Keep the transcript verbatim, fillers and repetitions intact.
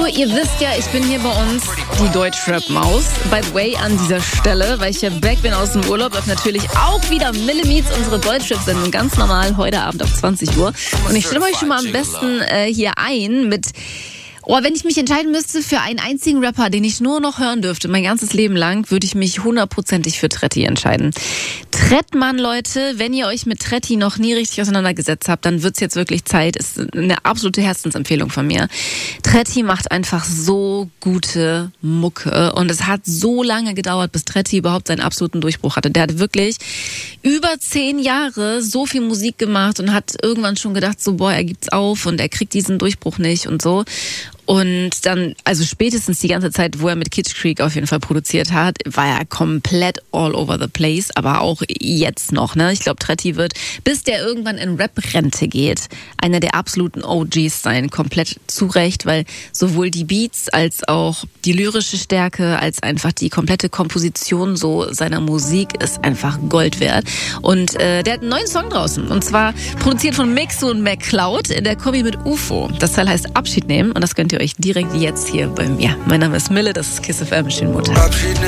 Hallo, ihr wisst ja, ich bin hier bei uns die Deutschrap-Maus. By the way, an dieser Stelle, weil ich ja back bin aus dem Urlaub, läuft natürlich auch wieder Millimeets, unsere Deutschrap-Sendung, ganz normal, heute Abend ab zwanzig Uhr. Und ich stimme euch schon mal am besten äh, hier ein mit... Oh, wenn ich mich entscheiden müsste für einen einzigen Rapper, den ich nur noch hören dürfte, mein ganzes Leben lang, würde ich mich hundertprozentig für Tretti entscheiden. Trettmann, Leute, wenn ihr euch mit Tretti noch nie richtig auseinandergesetzt habt, dann wird's jetzt wirklich Zeit. Ist eine absolute Herzensempfehlung von mir. Tretti macht einfach so gute Mucke und es hat so lange gedauert, bis Tretti überhaupt seinen absoluten Durchbruch hatte. Der hat wirklich über zehn Jahre so viel Musik gemacht und hat irgendwann schon gedacht, so boah, er gibt's auf und er kriegt diesen Durchbruch nicht und so. Und dann, also spätestens die ganze Zeit, wo er mit Kitsch Creek auf jeden Fall produziert hat, war er komplett all over the place, aber auch jetzt noch, ne? Ich glaube, Tretti wird, bis der irgendwann in Rap-Rente geht, einer der absoluten O Gs sein, komplett zurecht, weil sowohl die Beats als auch die lyrische Stärke, als einfach die komplette Komposition so seiner Musik ist einfach Gold wert. Und äh, der hat einen neuen Song draußen, und zwar produziert von Mixo und McCloud, der Kombi mit U F O. Das Teil heißt Abschied nehmen und das könnt ihr euch direkt jetzt hier bei mir. Mein Name ist Mille, das ist Kiss F M. Schönen Montag.